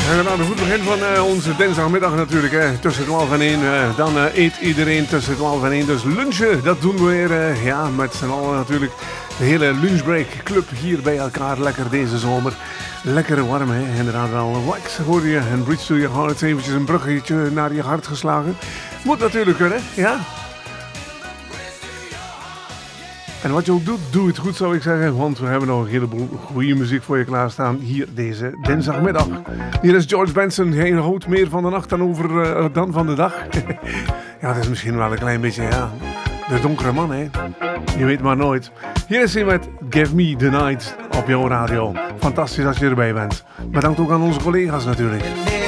En aan het goed begin van onze dinsdagmiddag natuurlijk. Tussen 12 en 1. Dan eet iedereen tussen 12 en 1. Dus lunchen, dat doen we weer. Ja, met z'n allen natuurlijk. De hele lunchbreak club hier bij elkaar. Lekker deze zomer. Lekker warm, hè. Inderdaad wel. Wax hoor je. En Bridge to Your Heart. Eventjes een bruggetje naar je hart geslagen. Moet natuurlijk kunnen, ja. En wat je ook doet, doe het goed zou ik zeggen. Want we hebben nog een heleboel goede muziek voor je klaarstaan. Hier deze dinsdagmiddag. Hier is George Benson. Hij houdt meer van de nacht dan van de dag. Ja, dat is misschien wel een klein beetje, ja. De donkere man, hè. Je weet maar nooit. Hier is hij met Give Me The Night op jouw radio. Fantastisch als je erbij bent. Bedankt ook aan onze collega's natuurlijk.